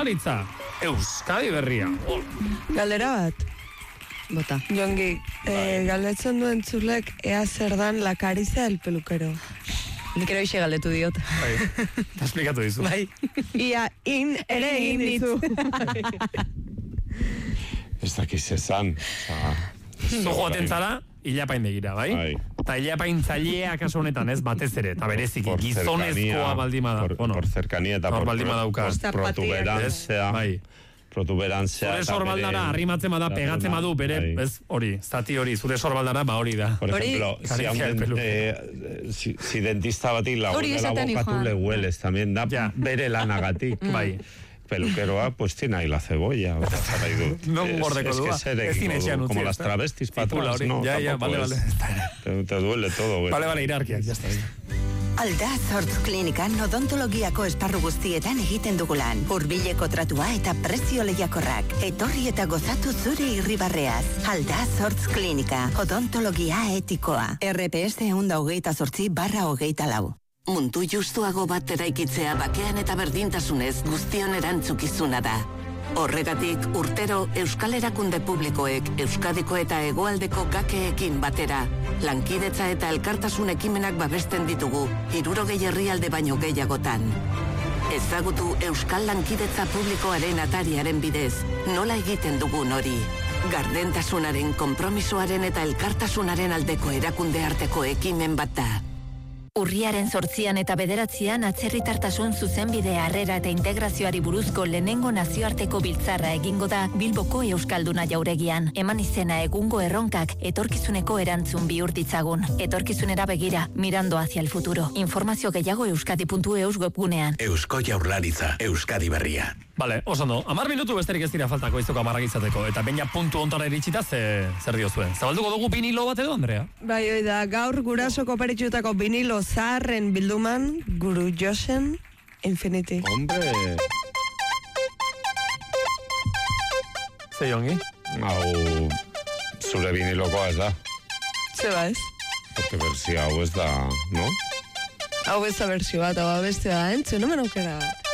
Jaurlaritza, Euskadi Berria. Galdera bat. Bota. Jongi, galdetzen duen zulek ea zer dan la caricia del peluquero. Nik ero ixe galdetu diot. Bai, eta esplikatu dizu. Bai. Ia ere egin dizu. Ez dakiz esan. Zu joaten zara, hilapain begira, bai? Eta hilapain zailea kaso honetan, ez batez ere, eta bereziki, gizonezkoa baldimada. Por cercanía eta por protuberantzea. Bai. Protuberantzea. Zure sorbaldara arrimatzen bada, pegatzen badu, bere, ez hori, zati hori, zure sorbaldara, hori da. Por ejemplo, si dentista batik la bokatu le hueles, también da bere lanagatik. Bai. Peluqueroa, pues tiene ahí la cebolla. No gordeko duda. Como las travestis para atrás, ¿no? Ya, vale. Te duele todo. Vale, hierarquiak, ya está. Aldaz Hortz Klinikan odontologiako esparru guztietan egiten dugulan. Hurbileko tratua eta prezio lehiakorrak. Etorri eta gozatu zure irribarreaz. Aldaz Hortz Klinika, odontologia etikoa. RPS 128/24. Mundu justuago bat eraikitzea bakean eta berdintasunez guztion erantzukizuna da. Horregatik, urtero Euskal Erakunde Publikoek Euskadiko eta Hegoaldeko gakeekin batera, lankidetza eta elkartasun ekimenak babesten ditugu, 60 herrialde baino gehiagotan. Ezagutu Euskal Lankidetza Publikoaren atariaren bidez, nola egiten dugun hori. Gardentasunaren, konpromisoaren eta elkartasunaren aldeko erakunde arteko ekimen bat da. Urriaren 8 eta 9 atzerritartasun zuzenbide harrera eta integrazioari buruzko lehenengo nazioarteko biltzarra egingo da Bilboko Euskalduna jauregian. Eman izena egungo erronkak etorkizuneko erantzun bihur ditzagun. Etorkizunera begira, mirando hacia el futuro. Informazio gehiago euskadi.eus webgunean. Eusko Jaurlaritza, Euskadi Berria. Vale, osondo, 10 minutu besterik ez dira faltako izoko 10 izateko, eta baina puntu ontara iritsita zer diozuen. Zabalduko dugu vinilo bat edo, Andrea? Bai, oida, gaur gurasoko peritxutako vinilo zaharren bilduman, Guru Josen Infinity. Hombre! Ze jongi? Hau, zure vinilokoa ez da. Zeba ez? Porque berzio hau ez da, no? Hau ez da berzio bat, hau beste da, entzun, nomen aukera bat.